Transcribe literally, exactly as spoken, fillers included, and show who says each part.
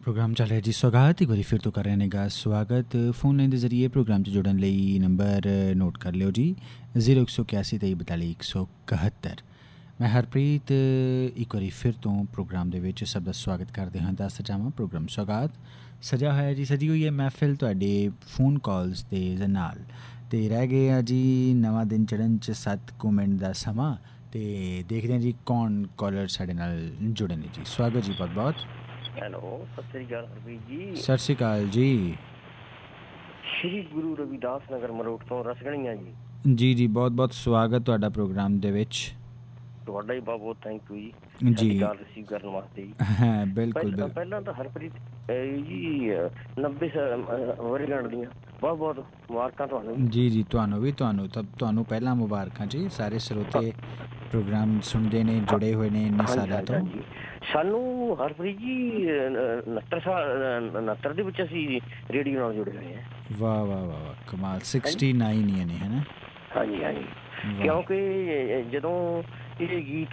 Speaker 1: Programme चल रहा जी सौगात एक बारी फिर तो कर रहे हैं स्वागत। फोन लाइन के जरिए प्रोग्राम च जुड़न लई नंबर नोट कर लियो जी जीरो एक सौ इक्यासी तेई बताली एक सौ कहत्तर। मैं हरप्रीत एक बारी फिर तो प्रोग्राम दे विच सब दा स्वागत करते हैं। दस जावां प्रोग्राम सौगात सजा है जी सजी हुई है महफिल तुहाडे फोन कॉल्स दे नाल ते रह गए आ जी नवां दिन चढ़न च सत्त कुछ मिनट दा समां ते देखते हैं जी कौन कॉलर साढ़े नाल जुड़े ने जी। स्वागत जी बहुत बहुत।
Speaker 2: ਹੈਲੋ ਸਤਿ ਸ੍ਰੀ ਅਕਾਲ ਹਰਪ੍ਰੀਤ ਜੀ।
Speaker 1: ਸਤਿ ਸ਼੍ਰੀ ਅਕਾਲ ਜੀ।
Speaker 2: ਸ਼੍ਰੀ ਗੁਰੂ ਰਵਿਦਾਸ ਨਗਰ ਮਰੋਟ ਤੋਂ ਰਸਗਣੀਆਂ ਜੀ।
Speaker 1: ਜੀ ਜੀ ਬਹੁਤ ਬਹੁਤ ਸਵਾਗਤ ਤੁਹਾਡਾ ਪ੍ਰੋਗਰਾਮ ਦੇ ਵਿੱਚ।
Speaker 2: ਤੁਹਾਡਾ ਹੀ ਬਹੁਤ ਬਹੁਤ ਥੈਂਕ ਯੂ ਜੀ
Speaker 1: ਜੀ
Speaker 2: ਸਾਡੀ ਕਾਲ ਰਿਸੀਵ ਕਰਨ ਵਾਸਤੇ ਜੀ।
Speaker 1: ਹਾਂ ਬਿਲਕੁਲ
Speaker 2: ਪਹਿਲਾਂ ਪਹਿਲਾਂ ਤਾਂ ਹਰਪ੍ਰੀਤ ਜੀ ਨੱਬੇ ਵਰ੍ਹੇਗੰਢ ਦੀਆਂ ਬਹੁਤ ਬਹੁਤ ਮੁਬਾਰਕਾਂ ਤੁਹਾਨੂੰ
Speaker 1: ਜੀ ਜੀ ਤੁਹਾਨੂੰ ਵੀ ਤੁਹਾਨੂੰ ਤਾਂ ਤੁਹਾਨੂੰ ਪਹਿਲਾਂ ਮੁਬਾਰਕਾਂ ਜੀ। ਸਾਰੇ ਸਰੋਤੇ ਪ੍ਰੋਗਰਾਮ ਸੁਣਦੇ ਨੇ ਜੁੜੇ ਹੋਏ ਨੇ ਇੰਨੇ ਸਾਲਾਂ ਤੋਂ।
Speaker 2: ਸਾਨੂੰ ਹਰਪ੍ਰੀਤ ਜੀ ਉਣੱਤਰ ਸਾਲ ਉਣੱਤਰ ਦੇ ਵਿੱਚ ਅਸੀਂ ਰੇਡੀਓ ਨਾਲ ਜੁੜੇ ਹੋਏ ਹਾਂ।
Speaker 1: ਵਾਹ ਵਾਹ ਵਾਹ ਵਾਹ ਕਮਾਲ ਸਿਕਸਟੀ ਨਾਈਨ ਹੀ ਨੇ ਹੈ ਨਾ।
Speaker 2: ਹਾਂਜੀ ਹਾਂਜੀ ਕਿਉਂਕਿ ਜਦੋਂ ਇਹ ਗੀਤ